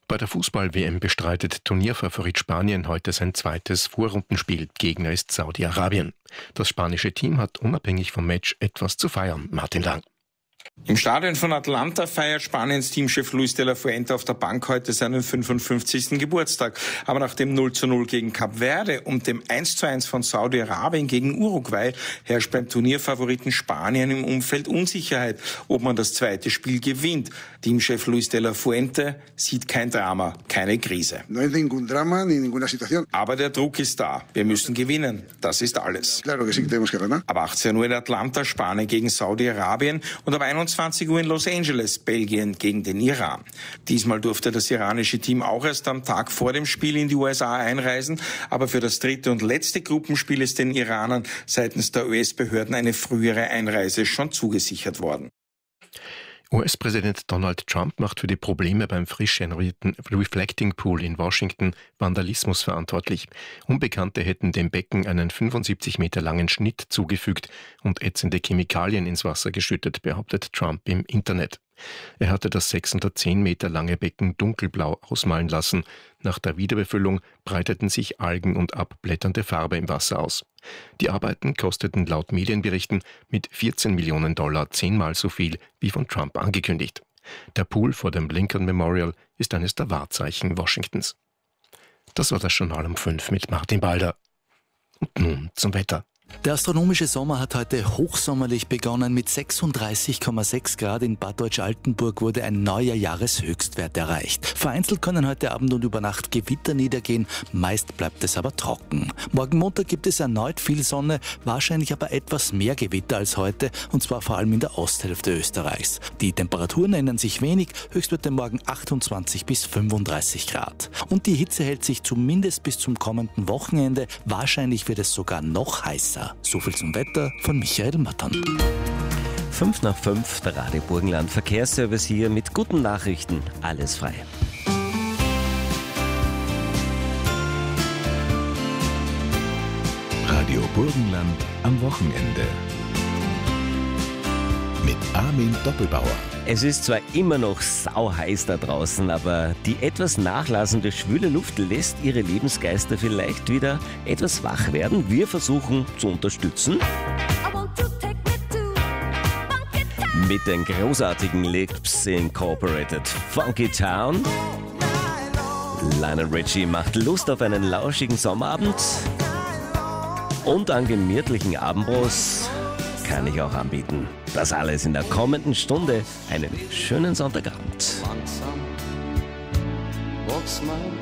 Bei der Fußball-WM bestreitet Turnierfavorit Spanien heute sein zweites Vorrundenspiel. Gegner ist Saudi-Arabien. Das spanische Team hat unabhängig vom Match etwas zu feiern. Martin Lang. Im Stadion von Atlanta feiert Spaniens Teamchef Luis de la Fuente auf der Bank heute seinen 55. Geburtstag. Aber nach dem 0:0 gegen Kap Verde und dem 1:1 von Saudi-Arabien gegen Uruguay herrscht beim Turnierfavoriten Spanien im Umfeld Unsicherheit, ob man das zweite Spiel gewinnt. Teamchef Luis de la Fuente sieht kein Drama, keine Krise. No hay ningún drama ni ninguna situación. Aber der Druck ist da. Wir müssen gewinnen. Das ist alles. Claro que sí, tenemos que ganar. Ab 18 Uhr in Atlanta Spanien gegen Saudi-Arabien und ab 21 Uhr in Los Angeles Belgien gegen den Iran. Diesmal durfte das iranische Team auch erst am Tag vor dem Spiel in die USA einreisen, aber für das dritte und letzte Gruppenspiel ist den Iranern seitens der US-Behörden eine frühere Einreise schon zugesichert worden. US-Präsident Donald Trump macht für die Probleme beim frisch renovierten Reflecting Pool in Washington Vandalismus verantwortlich. Unbekannte hätten dem Becken einen 75 Meter langen Schnitt zugefügt und ätzende Chemikalien ins Wasser geschüttet, behauptet Trump im Internet. Er hatte das 610 Meter lange Becken dunkelblau ausmalen lassen. Nach der Wiederbefüllung breiteten sich Algen und abblätternde Farbe im Wasser aus. Die Arbeiten kosteten laut Medienberichten mit $14 Millionen 10-mal so viel wie von Trump angekündigt. Der Pool vor dem Lincoln Memorial ist eines der Wahrzeichen Washingtons. Das war das Journal um 5 mit Martin Balder. Und nun zum Wetter. Der astronomische Sommer hat heute hochsommerlich begonnen. Mit 36,6 Grad in Bad Deutsch-Altenburg wurde ein neuer Jahreshöchstwert erreicht. Vereinzelt können heute Abend und über Nacht Gewitter niedergehen, meist bleibt es aber trocken. Morgen Montag gibt es erneut viel Sonne, wahrscheinlich aber etwas mehr Gewitter als heute, und zwar vor allem in der Osthälfte Österreichs. Die Temperaturen ändern sich wenig, Höchstwerte morgen 28 bis 35 Grad. Und die Hitze hält sich zumindest bis zum kommenden Wochenende, wahrscheinlich wird es sogar noch heißer. So viel zum Wetter von Michael Mattern. 5 nach 5, der Radio Burgenland Verkehrsservice hier mit guten Nachrichten. Alles frei. Radio Burgenland am Wochenende. Mit Armin Doppelbauer. Es ist zwar immer noch sauheiß da draußen, aber die etwas nachlassende schwüle Luft lässt ihre Lebensgeister vielleicht wieder etwas wach werden. Wir versuchen zu unterstützen mit den großartigen Lips Incorporated Funky Town. Lionel Richie macht Lust auf einen lauschigen Sommerabend und einen gemütlichen Abendbrot kann ich auch anbieten. Das alles in der kommenden Stunde. Einen schönen Sonntagabend.